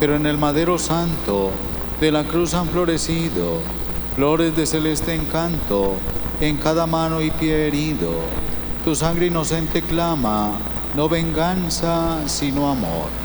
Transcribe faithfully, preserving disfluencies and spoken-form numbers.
pero en el madero santo de la cruz han florecido flores de celeste encanto en cada mano y pie herido. Tu sangre inocente clama, no venganza, sino amor.